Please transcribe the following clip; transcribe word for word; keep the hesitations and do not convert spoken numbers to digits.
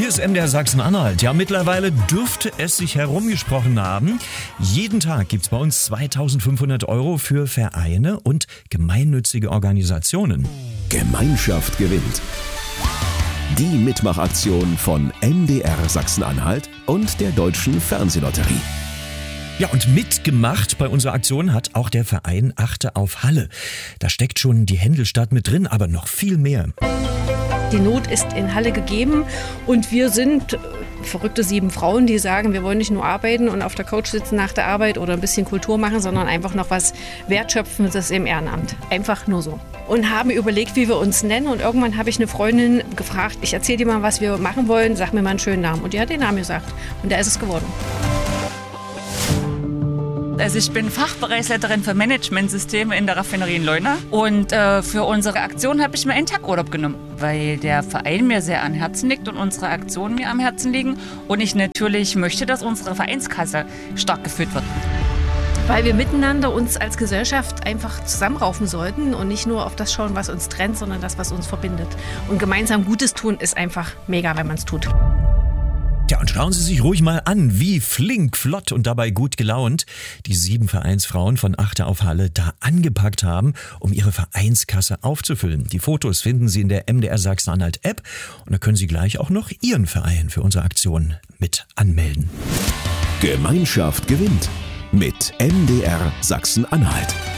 Hier ist M D R Sachsen-Anhalt. Ja, mittlerweile dürfte es sich herumgesprochen haben. Jeden Tag gibt's bei uns zweitausendfünfhundert Euro für Vereine und gemeinnützige Organisationen. Gemeinschaft gewinnt. Die Mitmachaktion von M D R Sachsen-Anhalt und der Deutschen Fernsehlotterie. Ja, und mitgemacht bei unserer Aktion hat auch der Verein Achte auf Halle. Da steckt schon die Händelstadt mit drin, aber noch viel mehr. Die Not ist in Halle gegeben und wir sind verrückte sieben Frauen, die sagen, wir wollen nicht nur arbeiten und auf der Couch sitzen nach der Arbeit oder ein bisschen Kultur machen, sondern einfach noch was Wertschöpfendes im Ehrenamt. Einfach nur so. Und haben überlegt, wie wir uns nennen, und irgendwann habe ich eine Freundin gefragt, ich erzähle dir mal, was wir machen wollen, sag mir mal einen schönen Namen. Und die hat den Namen gesagt und der ist es geworden. Also ich bin Fachbereichsleiterin für Managementsysteme in der Raffinerie in Leuna und äh, für unsere Aktion habe ich mir einen Tag Urlaub genommen, weil der Verein mir sehr am Herzen liegt und unsere Aktionen mir am Herzen liegen und ich natürlich möchte, dass unsere Vereinskasse stark gefüllt wird. Weil wir miteinander uns als Gesellschaft einfach zusammenraufen sollten und nicht nur auf das schauen, was uns trennt, sondern das, was uns verbindet. Und gemeinsam Gutes tun ist einfach mega, wenn man es tut. Ja, und schauen Sie sich ruhig mal an, wie flink, flott und dabei gut gelaunt die sieben Vereinsfrauen von Achte auf Halle da angepackt haben, um ihre Vereinskasse aufzufüllen. Die Fotos finden Sie in der M D R Sachsen-Anhalt-App und da können Sie gleich auch noch Ihren Verein für unsere Aktion mit anmelden. Gemeinschaft gewinnt mit M D R Sachsen-Anhalt.